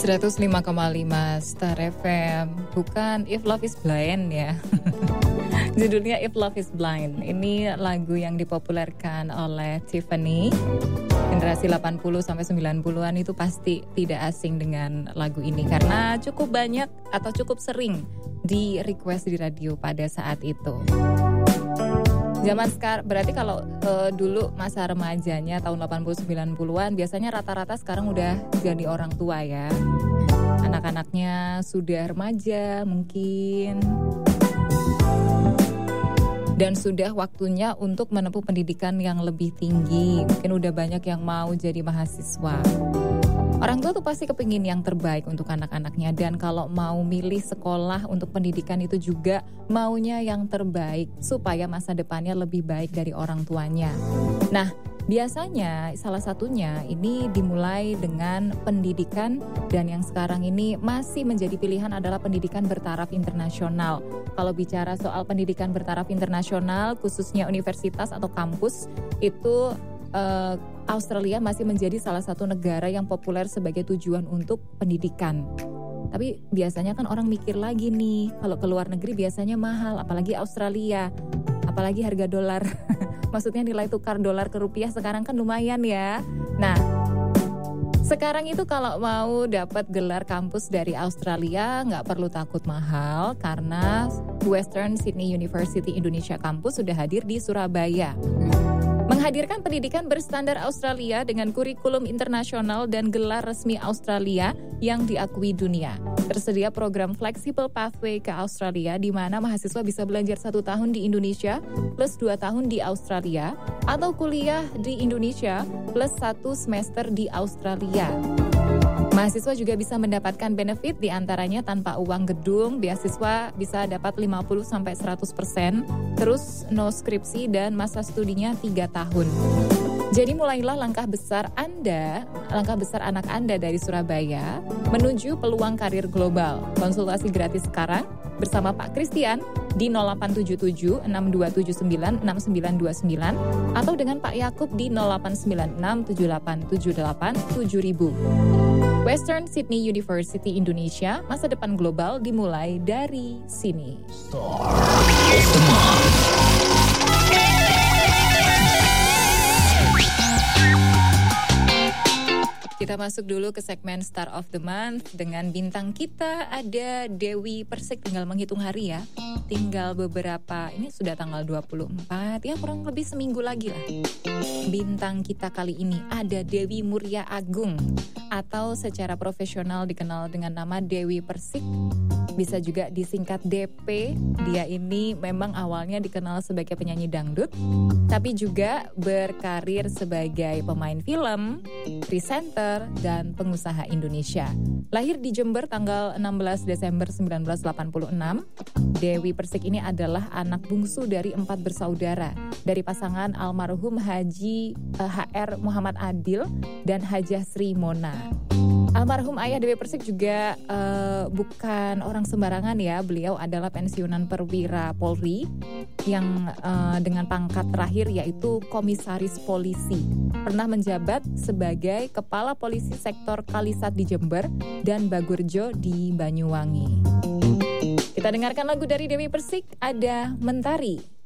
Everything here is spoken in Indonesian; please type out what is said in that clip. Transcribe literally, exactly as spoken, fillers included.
seratus lima koma lima Star F M. Bukan If Love Is Blind ya. Judulnya If Love Is Blind. Ini lagu yang dipopulerkan oleh Tiffany. Generasi delapan puluh sampai sembilan puluhan itu pasti tidak asing dengan lagu ini karena cukup banyak atau cukup sering di request di radio pada saat itu. Zaman sekarang berarti kalau uh, dulu masa remajanya tahun delapan puluh sembilan puluhan biasanya rata-rata sekarang udah jadi orang tua ya. Anak-anaknya sudah remaja mungkin. Dan sudah waktunya untuk menempuh pendidikan yang lebih tinggi. Mungkin udah banyak yang mau jadi mahasiswa. Orang tua tuh pasti kepingin yang terbaik untuk anak-anaknya. Dan kalau mau milih sekolah untuk pendidikan itu juga maunya yang terbaik. Supaya masa depannya lebih baik dari orang tuanya. Nah, biasanya salah satunya ini dimulai dengan pendidikan. Dan yang sekarang ini masih menjadi pilihan adalah pendidikan bertaraf internasional. Kalau bicara soal pendidikan bertaraf internasional, khususnya universitas atau kampus, itu uh, Australia masih menjadi salah satu negara yang populer sebagai tujuan untuk pendidikan. Tapi biasanya kan orang mikir lagi nih, kalau ke luar negeri biasanya mahal, apalagi Australia, apalagi harga dolar. Maksudnya nilai tukar dolar ke rupiah sekarang kan lumayan ya. Nah, sekarang itu kalau mau dapat gelar kampus dari Australia nggak perlu takut mahal karena Western Sydney University Indonesia Kampus sudah hadir di Surabaya. Menghadirkan pendidikan berstandar Australia dengan kurikulum internasional dan gelar resmi Australia yang diakui dunia. Tersedia program Flexible Pathway ke Australia di mana mahasiswa bisa belajar satu tahun di Indonesia plus dua tahun di Australia atau kuliah di Indonesia plus satu semester di Australia. Mahasiswa juga bisa mendapatkan benefit di antaranya tanpa uang gedung, beasiswa bisa dapat lima puluh sampai seratus persen, terus no skripsi dan masa studinya tiga tahun. Jadi mulailah langkah besar Anda, langkah besar anak Anda dari Surabaya menuju peluang karir global. Konsultasi gratis sekarang bersama Pak Christian di nol delapan tujuh tujuh enam dua tujuh sembilan enam sembilan dua sembilan atau dengan Pak Yakub di nol delapan sembilan enam tujuh delapan tujuh delapan tujuh ribu. Western Sydney University Indonesia, masa depan global dimulai dari sini. Star of the Month. Kita masuk dulu ke segmen Star of the Month. Dengan bintang kita ada Dewi Persik. Tinggal menghitung hari ya. Tinggal beberapa, ini sudah tanggal dua puluh empat, ya kurang lebih seminggu lagi lah. Bintang kita kali ini ada Dewi Muria Agung, atau secara profesional dikenal dengan nama Dewi Persik. Bisa juga disingkat D P. Dia ini memang awalnya dikenal sebagai penyanyi dangdut, tapi juga berkarir sebagai pemain film, presenter, dan pengusaha Indonesia. Lahir di Jember tanggal enam belas Desember sembilan belas delapan puluh enam, Dewi Persik ini adalah anak bungsu dari empat bersaudara dari pasangan almarhum Haji eh, H R Muhammad Adil dan Hajah Sri Mona. Almarhum ayah Dewi Persik juga uh, bukan orang sembarangan ya. Beliau adalah pensiunan perwira Polri yang uh, dengan pangkat terakhir yaitu komisaris polisi. Pernah menjabat sebagai kepala polisi sektor Kalisat di Jember dan Bagurjo di Banyuwangi. Kita dengarkan lagu dari Dewi Persik, ada Mentari.